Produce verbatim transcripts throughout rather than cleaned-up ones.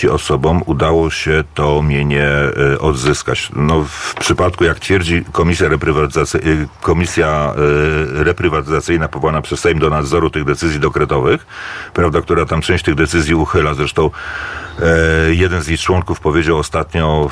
pięćdziesięciu osobom udało się to mienie odzyskać. No, w przypadku, jak twierdzi Komisja Reprywatyzacyjna, Komisja Reprywatyzacyjna powołana przez Sejm do nadzoru tych decyzji dekretowych, prawda, która tam część tych decyzji uchyla. Zresztą jeden z jej członków powiedział ostatnio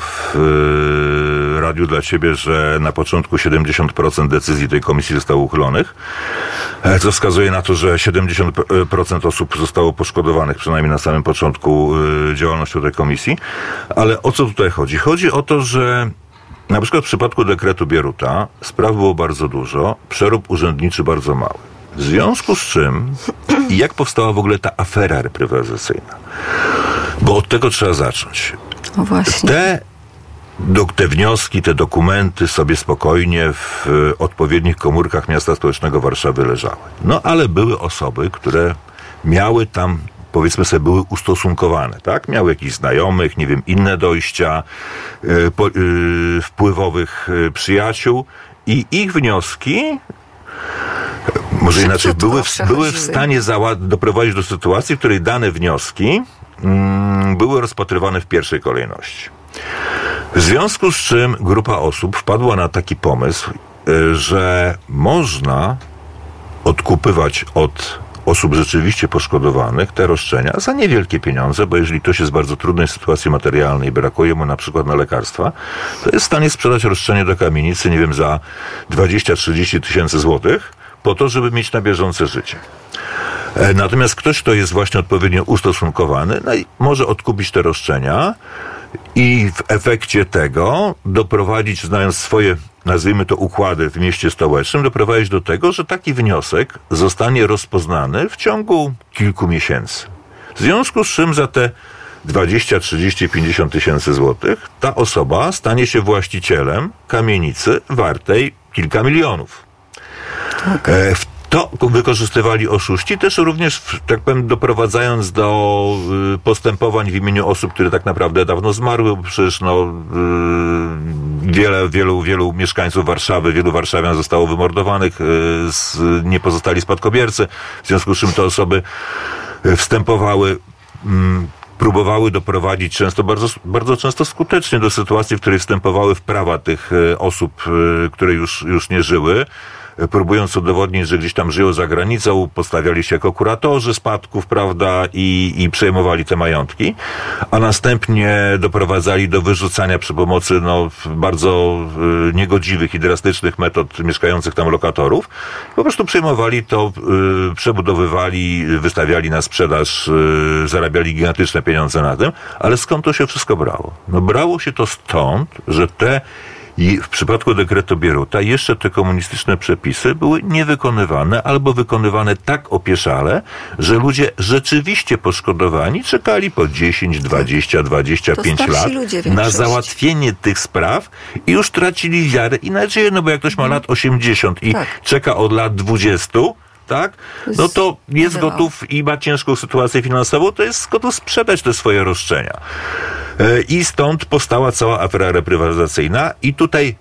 w Radiu dla Ciebie, że na początku siedemdziesiąt procent decyzji tej komisji zostało uchylonych, co wskazuje na to, że siedemdziesiąt procent osób zostało poszkodowanych, przynajmniej na samym początku działalności tej komisji. Ale o co tutaj chodzi? Chodzi o to, że na przykład w przypadku dekretu Bieruta spraw było bardzo dużo, przerób urzędniczy bardzo mały. W związku z czym, i jak powstała w ogóle ta afera reprywatyzacyjna? Bo od tego trzeba zacząć. No właśnie. Te, do, te wnioski, te dokumenty sobie spokojnie w odpowiednich komórkach Miasta Stołecznego Warszawy leżały. No ale były osoby, które miały tam, powiedzmy sobie, były ustosunkowane, tak? Miały jakichś znajomych, nie wiem, inne dojścia, yy, po, yy, wpływowych yy, przyjaciół i ich wnioski, może Szybko inaczej, były w, były w stanie zała- doprowadzić do sytuacji, w której dane wnioski mm, były rozpatrywane w pierwszej kolejności. W związku z czym grupa osób wpadła na taki pomysł, yy, że można odkupywać od osób rzeczywiście poszkodowanych te roszczenia za niewielkie pieniądze, bo jeżeli ktoś jest w bardzo trudnej sytuacji materialnej i brakuje mu na przykład na lekarstwa, to jest w stanie sprzedać roszczenie do kamienicy, nie wiem, za dwadzieścia trzydzieści tysięcy złotych, po to, żeby mieć na bieżące życie. Natomiast ktoś, kto jest właśnie odpowiednio ustosunkowany, no i może odkupić te roszczenia i w efekcie tego doprowadzić, znając swoje, nazwijmy to, układy w mieście stołecznym, doprowadzić do tego, że taki wniosek zostanie rozpoznany w ciągu kilku miesięcy. W związku z czym za te dwadzieścia, trzydzieści, pięćdziesiąt tysięcy złotych ta osoba stanie się właścicielem kamienicy wartej kilka milionów. Okay. To wykorzystywali oszuści, też również, tak powiem, doprowadzając do y, postępowań w imieniu osób, które tak naprawdę dawno zmarły, bo przecież no, y, wiele, wielu, wielu mieszkańców Warszawy, wielu warszawian zostało wymordowanych, y, z, nie pozostali spadkobiercy, w związku z czym te osoby wstępowały, y, próbowały doprowadzić często, bardzo, bardzo często skutecznie do sytuacji, w której wstępowały w prawa tych y, osób, y, które już, już nie żyły, próbując udowodnić, że gdzieś tam żyją za granicą, postawiali się jako kuratorzy spadków, prawda, i, i przejmowali te majątki, a następnie doprowadzali do wyrzucania przy pomocy no, bardzo y, niegodziwych i drastycznych metod mieszkających tam lokatorów. Po prostu przejmowali to, y, przebudowywali, wystawiali na sprzedaż, y, zarabiali gigantyczne pieniądze na tym, ale skąd to się wszystko brało? No brało się to stąd, że te I w przypadku dekretu Bieruta jeszcze te komunistyczne przepisy były niewykonywane albo wykonywane tak opieszale, że ludzie rzeczywiście poszkodowani czekali po dziesięć, dwadzieścia, dwadzieścia pięć lat na załatwienie tych spraw i już tracili wiarę i nadzieję, no bo jak ktoś ma lat osiemdziesiąt i tak czeka od lat dwudziestu, tak? No to jest gotów i ma ciężką sytuację finansową, to jest gotów sprzedać te swoje roszczenia. I stąd powstała cała afera reprywatyzacyjna i tutaj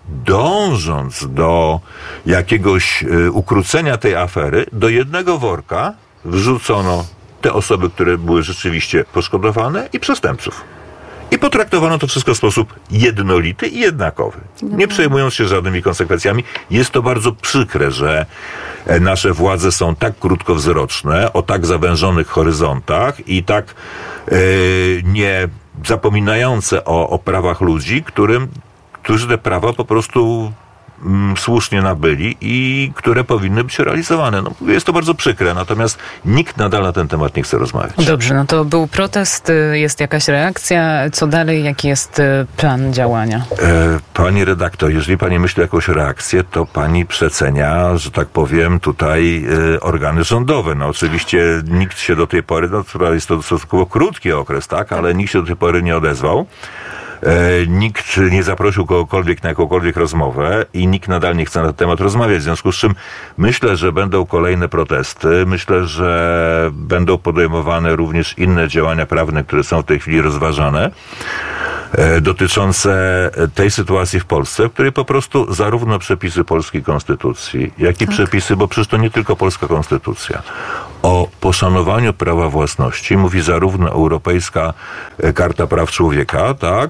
dążąc do jakiegoś ukrócenia tej afery, do jednego worka wrzucono te osoby, które były rzeczywiście poszkodowane i przestępców. I potraktowano to wszystko w sposób jednolity i jednakowy, nie przejmując się żadnymi konsekwencjami. Jest to bardzo przykre, że nasze władze są tak krótkowzroczne, o tak zawężonych horyzontach i tak yy, nie zapominające o, o prawach ludzi, którym, którzy te prawa po prostu mm, słusznie nabyli i które powinny być realizowane. No, jest to bardzo przykre, natomiast nikt nadal na ten temat nie chce rozmawiać. Dobrze, no to był protest, jest jakaś reakcja. Co dalej? Jaki jest plan działania? E, pani redaktor, jeżeli pani myśli o jakąś reakcję, to pani przecenia, że tak powiem, tutaj e, organy rządowe. No oczywiście nikt się do tej pory, no jest to stosunkowo krótki okres, tak, ale nikt się do tej pory nie odezwał. E, nikt nie zaprosił kogokolwiek na jakąkolwiek rozmowę i nikt nadal nie chce na ten temat rozmawiać, w związku z czym myślę, że będą kolejne protesty, myślę, że będą podejmowane również inne działania prawne, które są w tej chwili rozważane, e, dotyczące tej sytuacji w Polsce, w której po prostu zarówno przepisy polskiej konstytucji, jak i tak. przepisy, bo przecież to nie tylko polska konstytucja, o poszanowaniu prawa własności mówi zarówno Europejska Karta Praw Człowieka, tak,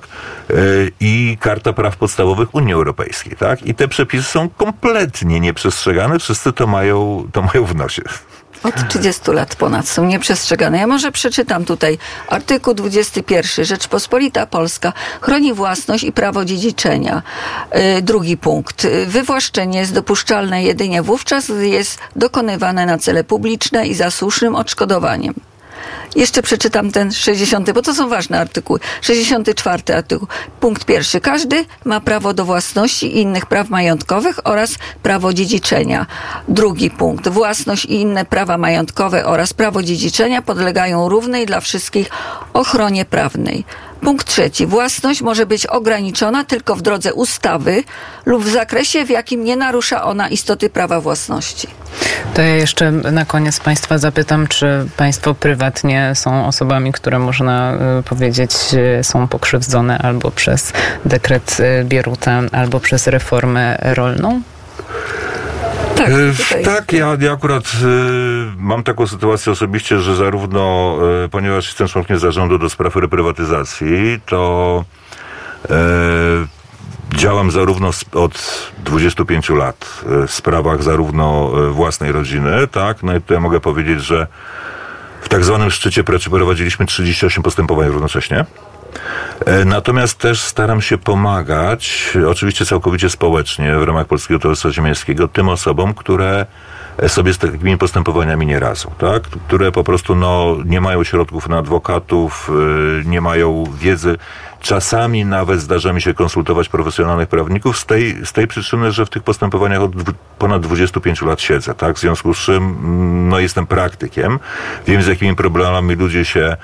i Karta Praw Podstawowych Unii Europejskiej, tak? I te przepisy są kompletnie nieprzestrzegane. Wszyscy to mają, to mają w nosie. Od trzydziestu lat ponad są nieprzestrzegane. Ja może przeczytam tutaj artykuł dwudziesty pierwszy. Rzeczpospolita Polska chroni własność i prawo dziedziczenia. Yy, drugi punkt. Wywłaszczenie jest dopuszczalne jedynie wówczas, gdy jest dokonywane na cele publiczne i za słusznym odszkodowaniem. Jeszcze przeczytam ten sześćdziesiąty, bo to są ważne artykuły. sześćdziesiąty czwarty artykuł. Punkt pierwszy. Każdy ma prawo do własności i innych praw majątkowych oraz prawo dziedziczenia. Drugi punkt. Własność i inne prawa majątkowe oraz prawo dziedziczenia podlegają równej dla wszystkich ochronie prawnej. Punkt trzeci. Własność może być ograniczona tylko w drodze ustawy lub w zakresie, w jakim nie narusza ona istoty prawa własności. To ja jeszcze na koniec Państwa zapytam, czy Państwo prywatnie są osobami, które można y, powiedzieć y, są pokrzywdzone albo przez dekret y, Bieruta, albo przez reformę rolną? Tak, e, tak ja, ja akurat e, mam taką sytuację osobiście, że zarówno, e, ponieważ jestem członkiem zarządu do spraw reprywatyzacji, to e, działam zarówno od dwudziestu pięciu lat w sprawach zarówno własnej rodziny, tak, no i tutaj mogę powiedzieć, że w tak zwanym szczycie prowadziliśmy trzydzieści osiem postępowań równocześnie. Natomiast też staram się pomagać, oczywiście całkowicie społecznie, w ramach Polskiego Towarzystwa Ziemiańskiego, tym osobom, które sobie z takimi postępowaniami nie radzą, tak? Które po prostu no, nie mają środków na adwokatów, nie mają wiedzy. Czasami nawet zdarza mi się konsultować profesjonalnych prawników z tej, z tej przyczyny, że w tych postępowaniach od dwu, ponad dwudziestu pięciu lat siedzę, tak? W związku z czym no, jestem praktykiem, wiem, z jakimi problemami ludzie się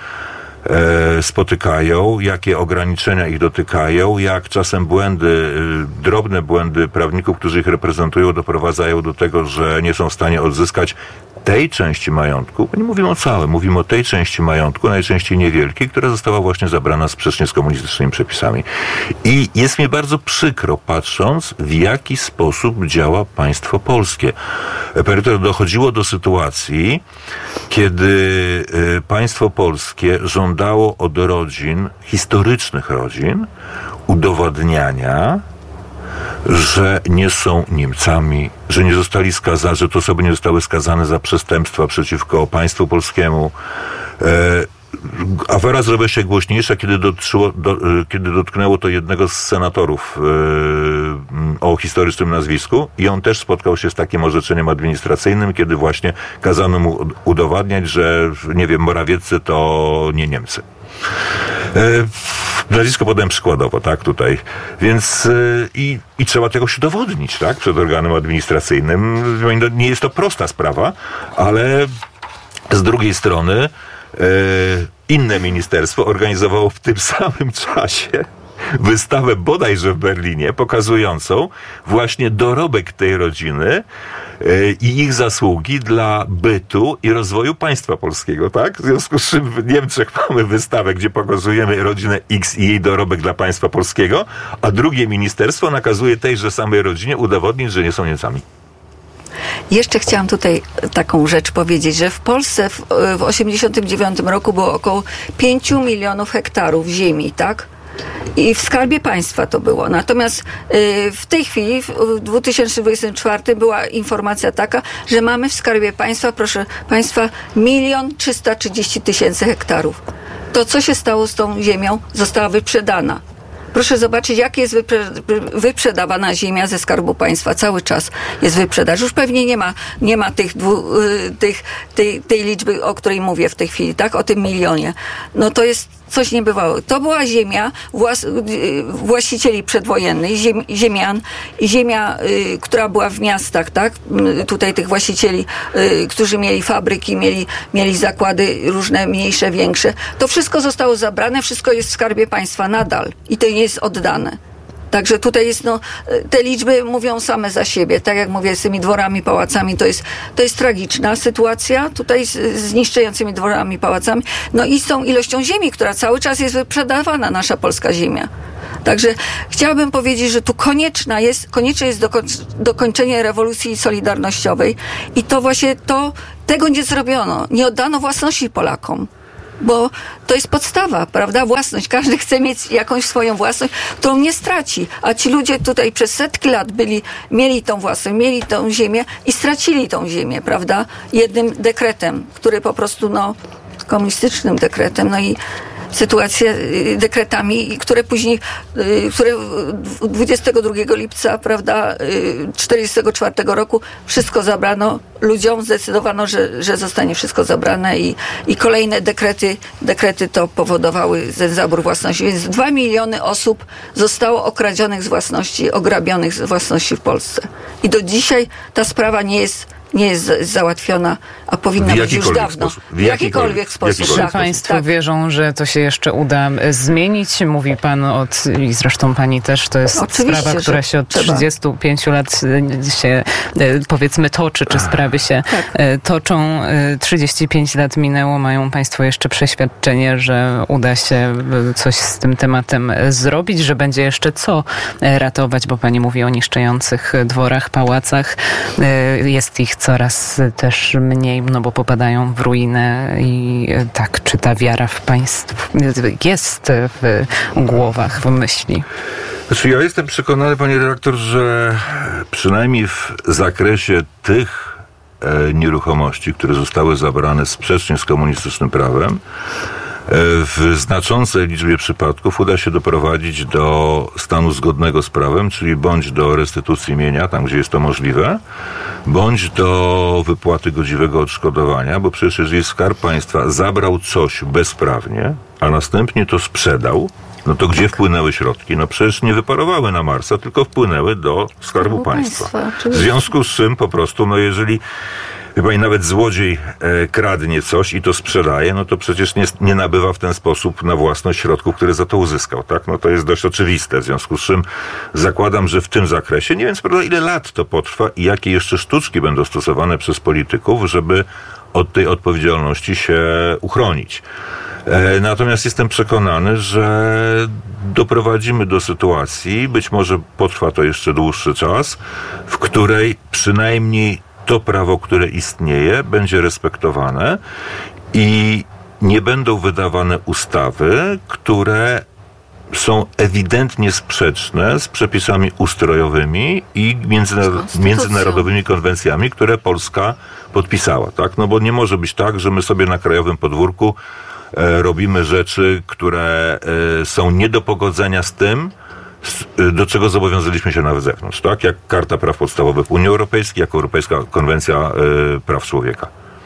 spotykają, jakie ograniczenia ich dotykają, jak czasem błędy, drobne błędy prawników, którzy ich reprezentują, doprowadzają do tego, że nie są w stanie odzyskać tej części majątku, bo nie mówimy o całym, mówimy o tej części majątku, najczęściej niewielkiej, która została właśnie zabrana sprzecznie z komunistycznymi przepisami. I jest mi bardzo przykro, patrząc, w jaki sposób działa państwo polskie. Dochodziło do sytuacji, kiedy państwo polskie żądało od rodzin, historycznych rodzin, udowadniania, że nie są Niemcami, że nie zostali skazani, że te osoby nie zostały skazane za przestępstwa przeciwko państwu polskiemu. E, afera zrobiła się głośniejsza, kiedy, dotyczyło, do, kiedy dotknęło to jednego z senatorów e, o historycznym nazwisku i on też spotkał się z takim orzeczeniem administracyjnym, kiedy właśnie kazano mu udowadniać, że, nie wiem, Morawieccy to nie Niemcy. E, nazwisko podałem przykładowo, tak, tutaj. Więc e, i, i trzeba tego się udowodnić, tak, przed organem administracyjnym. Nie jest to prosta sprawa, ale z drugiej strony e, inne ministerstwo organizowało w tym samym czasie wystawę bodajże w Berlinie, pokazującą właśnie dorobek tej rodziny i ich zasługi dla bytu i rozwoju państwa polskiego, tak? W związku z czym w Niemczech mamy wystawę, gdzie pokazujemy rodzinę X i jej dorobek dla państwa polskiego, a drugie ministerstwo nakazuje tejże samej rodzinie udowodnić, że nie są Niemcami. Jeszcze chciałam tutaj taką rzecz powiedzieć, że w Polsce w, w osiemdziesiątym dziewiątym roku było około pięciu milionów hektarów ziemi, tak? I w Skarbie Państwa to było. Natomiast y, w tej chwili, w dwa tysiące dwudziestym czwartym była informacja taka, że mamy w Skarbie Państwa, proszę Państwa, milion trzysta trzydzieści tysięcy hektarów. To co się stało z tą ziemią? Została wyprzedana. Proszę zobaczyć, jak jest wypre- wyprzedawana ziemia ze Skarbu Państwa. Cały czas jest wyprzedaż. Już pewnie nie ma, nie ma tych dwu, y, tych, tej, tej liczby, o której mówię w tej chwili, tak? O tym milionie. No to jest coś niebywałego. To była ziemia włas, y, właścicieli przedwojennych, ziem, ziemian i ziemia, y, która była w miastach, tak? Y, tutaj tych właścicieli, y, którzy mieli fabryki, mieli, mieli zakłady różne, mniejsze, większe. To wszystko zostało zabrane, wszystko jest w Skarbie Państwa nadal i to nie jest oddane. Także tutaj jest, no, te liczby mówią same za siebie. Tak jak mówię, z tymi dworami, pałacami, to jest, to jest tragiczna sytuacja tutaj z, z niszczącymi dworami, pałacami. No i z tą ilością ziemi, która cały czas jest wyprzedawana, nasza polska ziemia. Także chciałabym powiedzieć, że tu konieczna jest, konieczne jest dokoń- dokończenie rewolucji solidarnościowej i to właśnie to, tego nie zrobiono. Nie oddano własności Polakom. Bo to jest podstawa, prawda? Własność. Każdy chce mieć jakąś swoją własność, którą nie straci. A ci ludzie tutaj przez setki lat byli, mieli tą własność, mieli tą ziemię i stracili tą ziemię, prawda? Jednym dekretem, który po prostu, no, komunistycznym dekretem, no i sytuacje dekretami, które później, które dwudziestego drugiego lipca, prawda, czterdziestego czwartego roku wszystko zabrano ludziom, zdecydowano, że, że zostanie wszystko zabrane i, i kolejne dekrety, dekrety to powodowały ten zabór własności. Więc dwa miliony osób zostało okradzionych z własności, ograbionych z własności w Polsce. I do dzisiaj ta sprawa nie jest nie jest załatwiona, a powinna być już dawno. Sposób. W jakikolwiek sposób. Czy tak, państwo tak. wierzą, że to się jeszcze uda zmienić? Mówi pan od, i zresztą pani też, to jest Oczywiście, sprawa, która się od trzeba. trzydziestu pięciu lat się, powiedzmy, toczy, czy sprawy się tak. toczą. trzydzieści pięć lat minęło, mają państwo jeszcze przeświadczenie, że uda się coś z tym tematem zrobić, że będzie jeszcze co ratować, bo pani mówi o niszczejących dworach, pałacach. Jest ich coraz też mniej, no bo popadają w ruinę i tak, czy ta wiara w państw jest w głowach, w myśli? Znaczy ja jestem przekonany, pani redaktor, że przynajmniej w zakresie tych e, nieruchomości, które zostały zabrane sprzecznie z komunistycznym prawem, w znaczącej liczbie przypadków uda się doprowadzić do stanu zgodnego z prawem, czyli bądź do restytucji mienia, tam gdzie jest to możliwe, bądź do wypłaty godziwego odszkodowania, bo przecież jeżeli Skarb Państwa zabrał coś bezprawnie, a następnie to sprzedał, no to gdzie wpłynęły środki? No przecież nie wyparowały na Marsa, tylko wpłynęły do Skarbu Skarbu Państwa. Państwa, W związku z czym po prostu, no jeżeli chyba i nawet złodziej e, kradnie coś i to sprzedaje, no to przecież nie, nie nabywa w ten sposób na własność środków, które za to uzyskał, tak? No to jest dość oczywiste, w związku z czym zakładam, że w tym zakresie, nie wiem co prawda ile lat to potrwa i jakie jeszcze sztuczki będą stosowane przez polityków, żeby od tej odpowiedzialności się uchronić. E, natomiast jestem przekonany, że doprowadzimy do sytuacji, być może potrwa to jeszcze dłuższy czas, w której przynajmniej to prawo, które istnieje, będzie respektowane i nie będą wydawane ustawy, które są ewidentnie sprzeczne z przepisami ustrojowymi i międzynarod- międzynarodowymi konwencjami, które Polska podpisała, tak? No bo nie może być tak, że my sobie na krajowym podwórku e, robimy rzeczy, które e, są nie do pogodzenia z tym, do czego zobowiązaliśmy się nawet zewnątrz, tak? Jak Karta Praw Podstawowych Unii Europejskiej, jak Europejska Konwencja y, Praw Człowieka.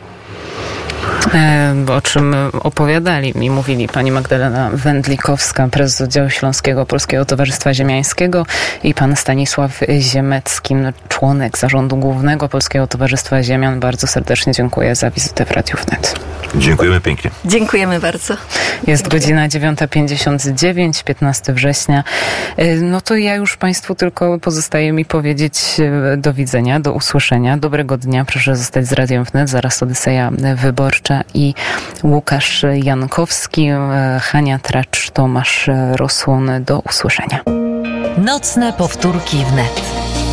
O czym opowiadali mi, mówili pani Magdalena Wędlikowska, prezes oddziału śląskiego Polskiego Towarzystwa Ziemiańskiego i pan Stanisław Ziemecki, członek zarządu głównego Polskiego Towarzystwa Ziemian. Bardzo serdecznie dziękuję za wizytę w Radiu Wnet. Dziękujemy pięknie. Dziękujemy bardzo. Jest Dziękuję. godzina dziewiąta pięćdziesiąt dziewięć, piętnastego września. No to ja już państwu tylko pozostaje mi powiedzieć do widzenia, do usłyszenia. Dobrego dnia, proszę zostać z Radiem Wnet. Zaraz Odyseja Wyborcza i Łukasz Jankowski, Hania Tracz, Tomasz Rosłon. Do usłyszenia. Nocne powtórki wnet.